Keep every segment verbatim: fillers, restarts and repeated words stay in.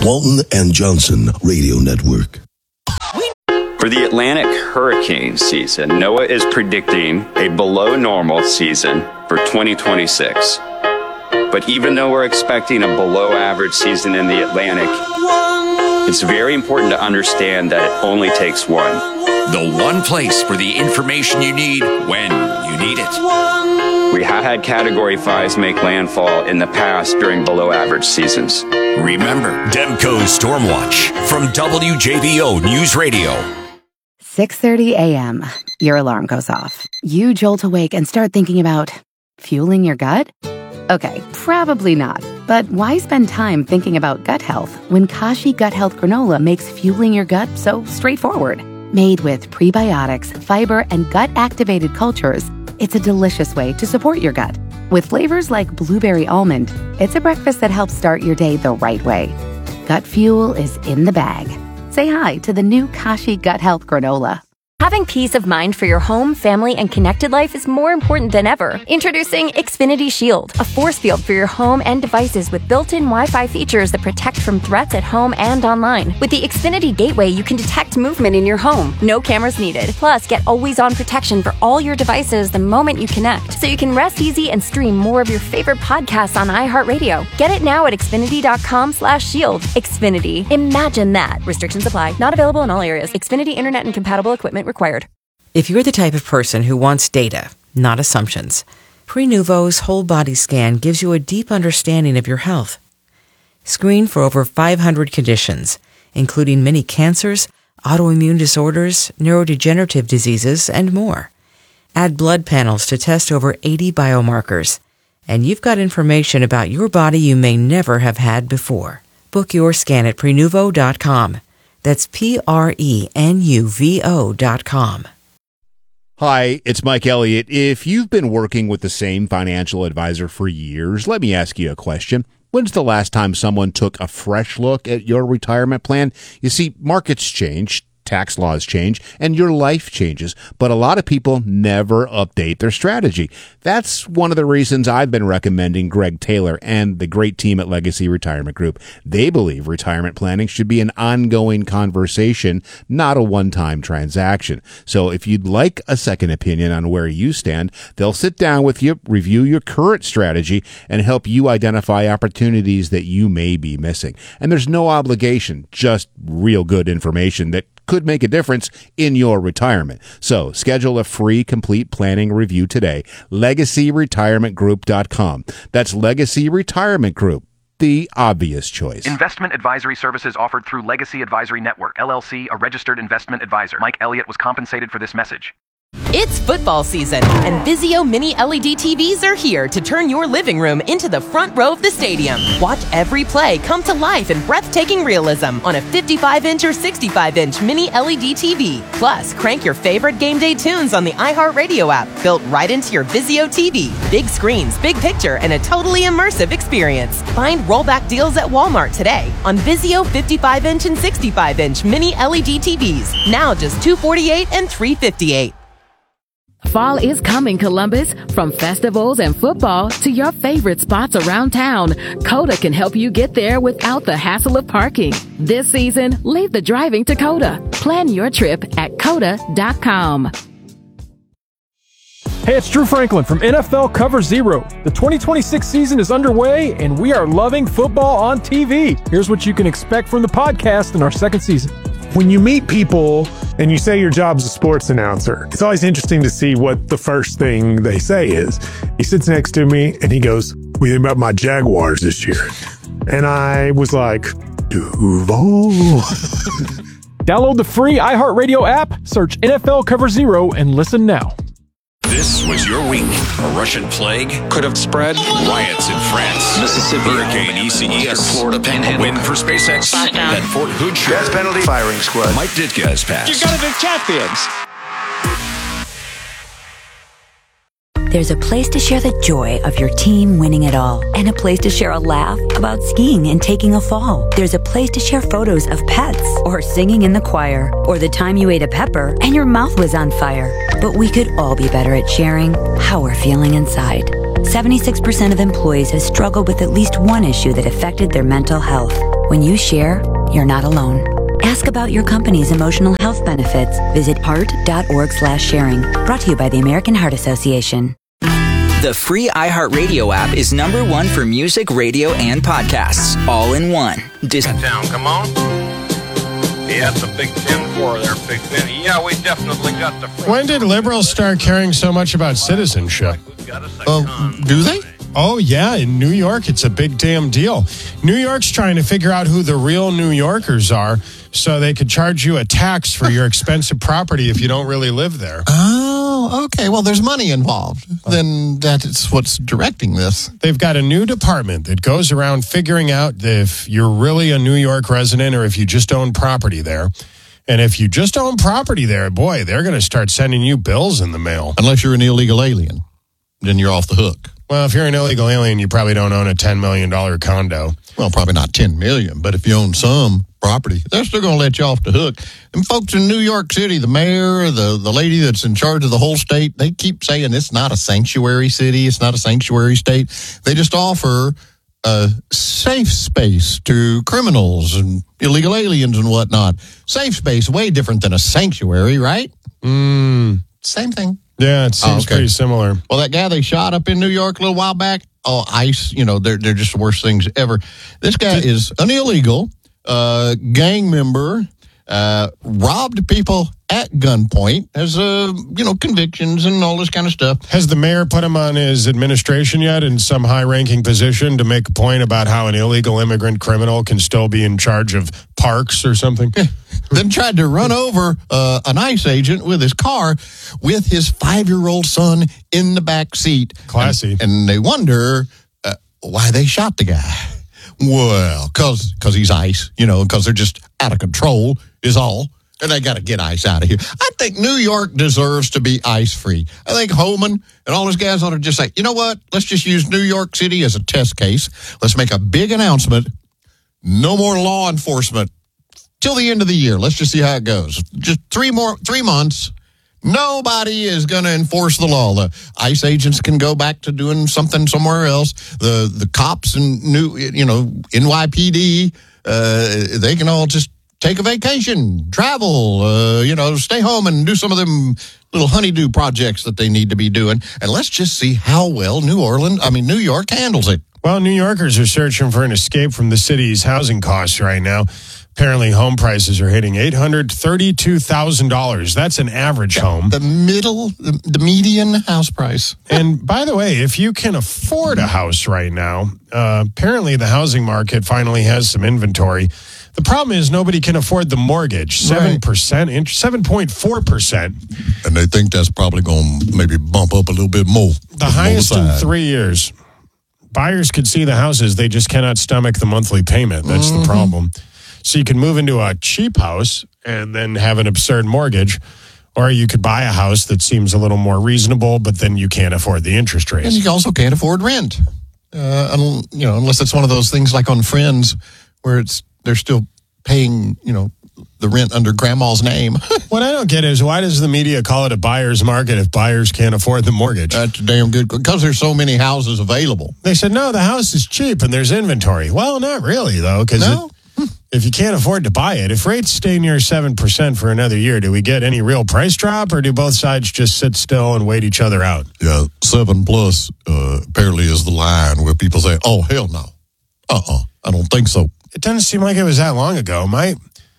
Walton and Johnson Radio Network. For the Atlantic hurricane season, NOAA is predicting a below normal season for twenty twenty-six. But even though we're expecting a below average season in the Atlantic, it's very important to understand that it only takes one. The one place for the information you need when you need it. We have had Category fives make landfall in the past during below average seasons. Remember, Demco's Stormwatch from W J B O News Radio. six thirty a.m. Your alarm goes off. You jolt awake and start thinking about fueling your gut? Okay, probably not. But why spend time thinking about gut health when Kashi Gut Health Granola makes fueling your gut so straightforward? Made with prebiotics, fiber, and gut-activated cultures, it's a delicious way to support your gut. With flavors like blueberry almond, it's a breakfast that helps start your day the right way. Gut fuel is in the bag. Say hi to the new Kashi Gut Health Granola. Having peace of mind for your home, family, and connected life is more important than ever. Introducing Xfinity Shield, a force field for your home and devices with built-in Wi-Fi features that protect from threats at home and online. With the Xfinity Gateway, you can detect movement in your home. No cameras needed. Plus, get always-on protection for all your devices the moment you connect, so you can rest easy and stream more of your favorite podcasts on iHeartRadio. Get it now at Xfinity.com slash shield. Xfinity. Imagine that. Restrictions apply. Not available in all areas. Xfinity Internet and compatible equipment required. If you're the type of person who wants data, not assumptions, Prenuvo's whole body scan gives you a deep understanding of your health. Screen for over five hundred conditions, including many cancers, autoimmune disorders, neurodegenerative diseases, and more. Add blood panels to test over eighty biomarkers, and you've got information about your body you may never have had before. Book your scan at Prenuvo dot com. That's P R E N U V O dot com. Hi, it's Mike Elliott. If you've been working with the same financial advisor for years, let me ask you a question. When's the last time someone took a fresh look at your retirement plan? You see, markets change, tax laws change, and your life changes, but a lot of people never update their strategy. That's one of the reasons I've been recommending Greg Taylor and the great team at Legacy Retirement Group. They believe retirement planning should be an ongoing conversation, not a one-time transaction. So if you'd like a second opinion on where you stand, they'll sit down with you, review your current strategy, and help you identify opportunities that you may be missing. And there's no obligation, just real good information that could make a difference in your retirement. So schedule a free complete planning review today. Legacy Retirement Group dot com. That's Legacy Retirement Group, the obvious choice. Investment advisory services offered through Legacy Advisory Network, L L C, a registered investment advisor. Mike Elliott was compensated for this message. It's football season, and Vizio Mini L E D T Vs are here to turn your living room into the front row of the stadium. Watch every play come to life in breathtaking realism on a fifty-five inch or sixty-five inch Mini L E D T V. Plus, crank your favorite game day tunes on the iHeartRadio app, built right into your Vizio T V. Big screens, big picture, and a totally immersive experience. Find rollback deals at Walmart today on Vizio fifty-five inch and sixty-five inch Mini L E D T Vs. Now just two hundred forty-eight dollars and three hundred fifty-eight dollars. Fall is coming, Columbus. From festivals and football to your favorite spots around town, Coda can help you get there without the hassle of parking. This season, leave the driving to Coda. Plan your trip at Coda dot com. Hey, it's Drew Franklin from N F L Cover Zero. The twenty twenty-six season is underway, and we are loving football on T V. Here's what you can expect from the podcast in our second season. When you meet people and you say your job's a sports announcer, it's always interesting to see what the first thing they say is. He sits next to me and he goes, "What do you think about my Jaguars this year?" And I was like, Duval. Download the free iHeartRadio app, search N F L Cover Zero, and listen now. This was your week. A Russian plague could have spread. Riots in France. Mississippi. Hurricane E C E S. Florida Panhandle. Win for SpaceX. That Fort Hood show. Gas penalty. Firing squad. Mike Ditka has passed. You gotta be champions. There's a place to share the joy of your team winning it all, and a place to share a laugh about skiing and taking a fall. There's a place to share photos of pets, or singing in the choir, or the time you ate a pepper and your mouth was on fire. But we could all be better at sharing how we're feeling inside. seventy-six percent of employees have struggled with at least one issue that affected their mental health. When you share, you're not alone. Ask about your company's emotional health benefits. Visit heart.org slash sharing. Brought to you by the American Heart Association. The free iHeartRadio app is number one for music, radio, and podcasts, all in one. Dis- Down, come on. He had the Big Ten for there, Big Ten. Yeah, we definitely got the... When did liberals start caring so much about citizenship? Uh, do they? Oh, yeah. In New York, it's a big damn deal. New York's trying to figure out who the real New Yorkers are so they could charge you a tax for your expensive property if you don't really live there. Oh, okay. Well, there's money involved. Then that's what's directing this. They've got a new department that goes around figuring out if you're really a New York resident or if you just own property there. And if you just own property there, boy, they're going to start sending you bills in the mail. Unless you're an illegal alien. Then you're off the hook. Well, if you're an illegal alien, you probably don't own a ten million dollars condo. Well, probably not ten million dollars, but if you own some property, they're still going to let you off the hook. And folks in New York City, the mayor, the, the lady that's in charge of the whole state, they keep saying it's not a sanctuary city, it's not a sanctuary state. They just offer a safe space to criminals and illegal aliens and whatnot. Safe space, way different than a sanctuary, right? Mm. Same thing. Yeah, it seems oh, okay. pretty similar. Well, that guy they shot up in New York a little while back, oh, ICE, you know, they're, they're just the worst things ever. This guy is an illegal uh, gang member, uh, robbed people at gunpoint, has, uh, you know, convictions and all this kind of stuff. Has the mayor put him on his administration yet in some high-ranking position to make a point about how an illegal immigrant criminal can still be in charge of parks or something? Then tried to run over uh, an ICE agent with his car with his five-year-old son in the back seat. Classy. And, and they wonder uh, why they shot the guy. Well, because because he's ICE, you know, because they're just out of control is all. And they got to get ICE out of here. I think New York deserves to be ICE-free. I think Homan and all those guys ought to just say, you know what? Let's just use New York City as a test case. Let's make a big announcement. No more law enforcement till the end of the year. Let's just see how it goes. Just three more, three months. Nobody is going to enforce the law. The ICE agents can go back to doing something somewhere else. The the cops and new, you know, N Y P D, uh, they can all just take a vacation, travel, uh, you know, stay home and do some of them little honeydew projects that they need to be doing. And let's just see how well New Orleans, I mean, New York handles it. Well, New Yorkers are searching for an escape from the city's housing costs right now. Apparently, home prices are hitting eight hundred thirty-two thousand dollars. That's an average home. The middle, the, the median house price. And by the way, if you can afford a house right now, uh, apparently the housing market finally has some inventory. The problem is nobody can afford the mortgage, seven percent, seven point four percent. And they think that's probably going to maybe bump up a little bit more. The highest in three years. Buyers could see the houses. They just cannot stomach the monthly payment. That's mm-hmm. the problem. So you can move into a cheap house and then have an absurd mortgage, or you could buy a house that seems a little more reasonable, but then you can't afford the interest rates. And you also can't afford rent, uh, you know, unless it's one of those things like on Friends where it's they're still paying, you know, the rent under grandma's name. What I don't get is why does the media call it a buyer's market if buyers can't afford the mortgage? That's damn good because there's so many houses available. They said, no, the house is cheap and there's inventory. Well, not really, though, because no? if you can't afford to buy it, if rates stay near seven percent for another year, do we get any real price drop or do both sides just sit still and wait each other out? Yeah, seven plus uh, apparently is the line where people say, oh, hell no. Uh-uh, I don't think so. It doesn't seem like it was that long ago. My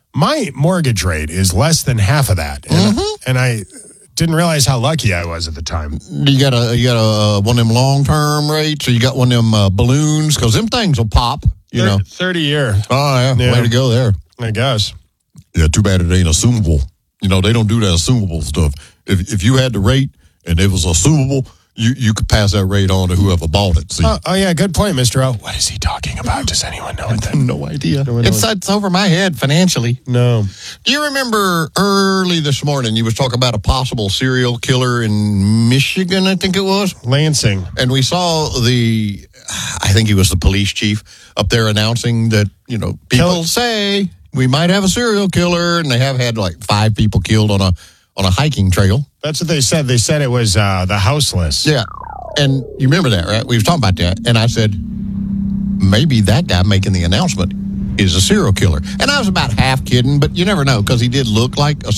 my mortgage rate is less than half of that. And, mm-hmm. and I didn't realize how lucky I was at the time. You got a you got a uh, one of them long-term rates or you got one of them uh, balloons? Because them things will pop. You know, thirty year. Oh, yeah. yeah. Way to go there. I guess. Yeah, too bad it ain't assumable. You know, they don't do that assumable stuff. If if you had the rate and it was assumable, you, you could pass that rate on to whoever bought it. See? Oh, oh, yeah, good point, Mister O. What is he talking about? Does anyone know it then? No idea. No it's, it's over my head financially. No. Do you remember early this morning you was talking about a possible serial killer in Michigan, I think it was? Lansing. And we saw the, I think he was the police chief up there announcing that, you know, people Kill- say we might have a serial killer, and they have had like five people killed on a on a hiking trail. That's what they said. They said it was uh, the houseless. Yeah. And you remember that, right? We were talking about that. And I said, maybe that guy making the announcement is a serial killer. And I was about half kidding, but you never know because he did look like a